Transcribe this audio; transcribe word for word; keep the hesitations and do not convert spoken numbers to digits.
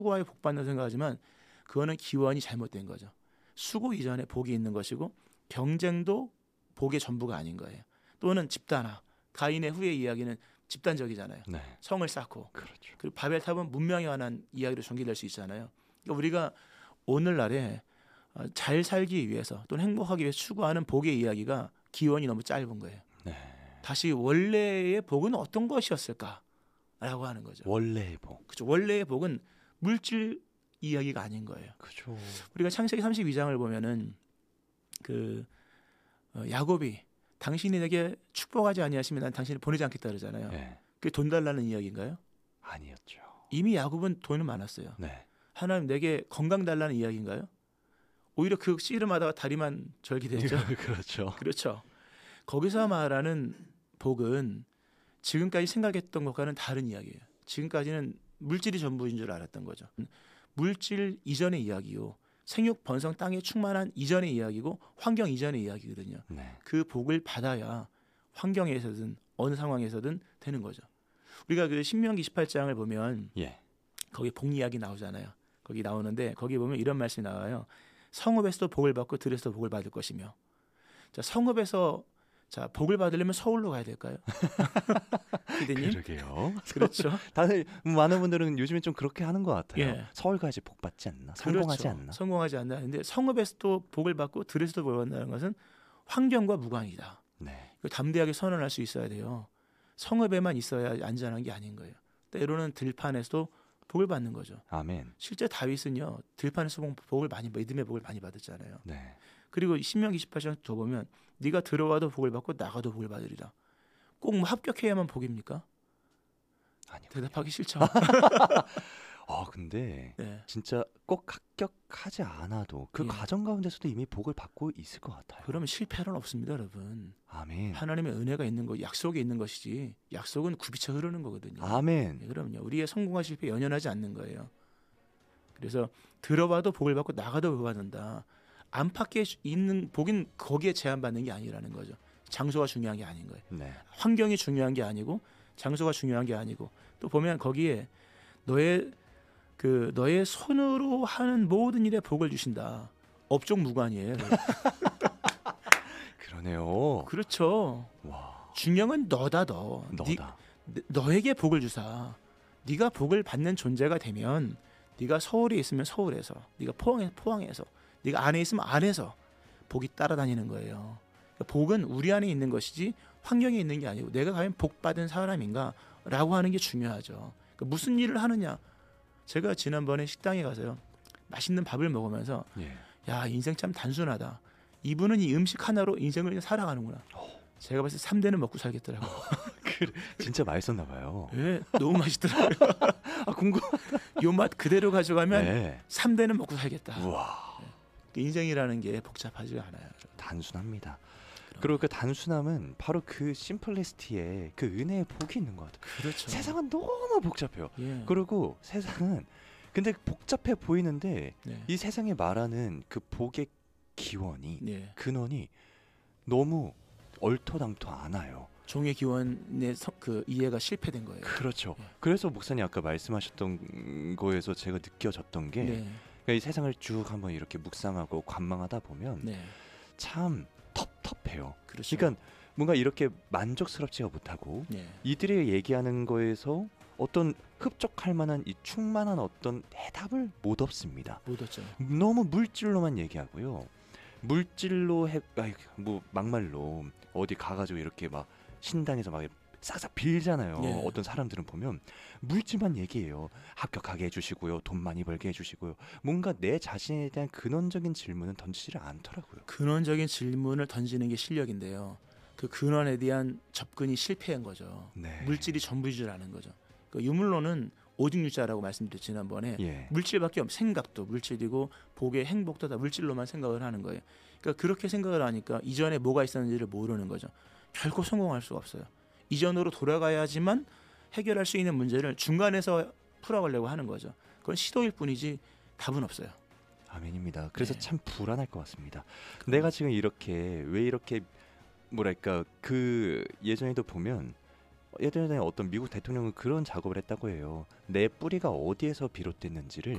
수고하여 복 받는 생각하지만 그거는 기원이 잘못된 거죠. 수고 이전에 복이 있는 것이고 경쟁도 복의 전부가 아닌 거예요. 또는 집단화. 가인의 후의 이야기는 집단적이잖아요. 네. 성을 쌓고. 그렇죠. 그리고 바벨탑은 문명에 관한 이야기로 전개될 수 있잖아요. 그러니까 우리가 오늘날에 잘 살기 위해서 또는 행복하기 위해서 추구하는 복의 이야기가 기원이 너무 짧은 거예요. 네. 다시 원래의 복은 어떤 것이었을까라고 하는 거죠. 원래의 복. 그렇죠. 원래의 복은 물질 이야기가 아닌 거예요. 그렇죠. 우리가 창세기 삼십이 장을 보면은 그 어, 야곱이 당신이 내게 축복하지 아니하시면 난 당신을 보내지 않겠다 그러잖아요. 네. 그게 돈 달라는 이야기인가요? 아니었죠. 이미 야곱은 돈은 많았어요. 네. 하나님 내게 건강 달라는 이야기인가요? 오히려 그 씨름하다가 다리만 절기됐죠. 그렇죠. 그렇죠. 거기서 말하는 복은 지금까지 생각했던 것과는 다른 이야기예요. 지금까지는 물질이 전부인 줄 알았던 거죠. 물질 이전의 이야기요. 생육 번성 땅에 충만한 이전의 이야기고 환경 이전의 이야기거든요. 네. 그 복을 받아야 환경에서든 어느 상황에서든 되는 거죠. 우리가 그 신명기 이십팔 장을 보면 예. 거기 복 이야기 나오잖아요. 거기 나오는데 거기 보면 이런 말씀이 나와요. 성읍에서도 복을 받고 들에서도 복을 받을 것이며. 자, 성읍에서 자 복을 받으려면 서울로 가야 될까요? 피디님? 그러게요. 그렇죠. 다들 많은 분들은 요즘에 좀 그렇게 하는 것 같아요. 예. 서울 가야지 복 받지 않나? 성공하지 그렇죠. 않나? 성공하지 않나. 근데 성읍에서도 복을 받고 들에서도 복을 받는다는 것은 환경과 무관이다. 네. 이거 담대하게 선언할 수 있어야 돼요. 성읍에만 있어야 안전한 게 아닌 거예요. 때로는 들판에서도 복을 받는 거죠. 아멘. 실제 다윗은요. 들판에서 복을 많이 믿음의 복을 많이 받았잖아요. 네. 그리고 신명기 이십팔 장 더 보면 네가 들어와도 복을 받고 나가도 복을 받으리라. 꼭 뭐 합격해야만 복입니까? 아니요. 대답하기 싫죠. 아 근데 네. 진짜 꼭 합격하지 않아도 그 예. 과정 가운데서도 이미 복을 받고 있을 것 같아요. 그러면 실패는 없습니다, 여러분. 아멘. 하나님의 은혜가 있는 거, 약속이 있는 것이지. 약속은 굽이쳐 흐르는 거거든요. 아멘. 네, 그럼요. 우리의 성공과 실패 연연하지 않는 거예요. 그래서 들어와도 복을 받고 나가도 복을 받는다. 안팎에 있는 복인 거기에 제한받는 게 아니라는 거죠. 장소가 중요한 게 아닌 거예요. 네. 환경이 중요한 게 아니고 장소가 중요한 게 아니고 또 보면 거기에 너의 그 너의 손으로 하는 모든 일에 복을 주신다. 업종 무관이에요. 그러네요. 그렇죠. 와. 중요한 건 너다 너. 너다. 네, 너에게 복을 주사. 네가 복을 받는 존재가 되면 네가 서울에 있으면 서울에서, 네가 포항에 포항에서, 네가 안에 있으면 안에서 복이 따라다니는 거예요. 그러니까 복은 우리 안에 있는 것이지 환경에 있는 게 아니고 내가 과연 복 받은 사람인가라고 하는 게 중요하죠. 그러니까 무슨 일을 하느냐. 제가 지난번에 식당에 가서요. 맛있는 밥을 먹으면서 예. 야 인생 참 단순하다. 이분은 이 음식 하나로 인생을 그냥 살아가는구나. 제가 봤을 때 삼 대는 먹고 살겠더라고요. 그래, 진짜 맛있었나 봐요. 네, 너무 맛있더라고요. 아 궁금. 요 맛 그대로 가져가면 네. 삼 대는 먹고 살겠다. 우와. 인생이라는 게 복잡하지가 않아요. 단순합니다. 그리고 그 단순함은 바로 그 심플리스티에 그 은혜의 복이 있는 것 같아요. 그렇죠. 세상은 너무 복잡해요. 예. 그리고 세상은 근데 복잡해 보이는데 네. 이 세상에 말하는 그 복의 기원이 네. 근원이 너무 얼토당토 않아요. 종의 기원의 서, 그 이해가 실패된 거예요. 그렇죠. 네. 그래서 목사님 아까 말씀하셨던 거에서 제가 느껴졌던 게 네. 그러니까 이 세상을 쭉 한번 이렇게 묵상하고 관망하다 보면 네. 참 텁텁해요. 그렇죠. 그러니까 뭔가 이렇게 만족스럽지가 못하고 네. 이들이 얘기하는 거에서 어떤 흡족할 만한 이 충만한 어떤 해답을 못 얻습니다. 못 얻죠. 너무 물질로만 얘기하고요. 물질로 해, 아이, 뭐 막말로 어디 가가지고 이렇게 막 신당에서 막 싹싹 빌잖아요. 네. 어떤 사람들은 보면 물질만 얘기해요. 합격하게 해주시고요, 돈 많이 벌게 해주시고요. 뭔가 내 자신에 대한 근원적인 질문은 던지지를 않더라고요. 근원적인 질문을 던지는 게 실력인데요. 그 근원에 대한 접근이 실패한 거죠. 네. 물질이 전부인 줄 아는 거죠. 그 유물론은 오직유자라고 말씀드렸죠 지난번에. 예. 물질밖에 없. 생각도 물질이고 복의 행복도 다 물질로만 생각을 하는 거예요. 그러니까 그렇게 생각을 하니까 이전에 뭐가 있었는지를 모르는 거죠. 결코 성공할 수가 없어요. 이전으로 돌아가야지만 해결할 수 있는 문제를 중간에서 풀어가려고 하는 거죠. 그건 시도일 뿐이지 답은 없어요. 아멘입니다. 그래서 네. 참 불안할 것 같습니다. 내가 지금 이렇게 왜 이렇게 뭐랄까 그 예전에도 보면 예전에 어떤 미국 대통령은 그런 작업을 했다고 해요. 내 뿌리가 어디에서 비롯됐는지를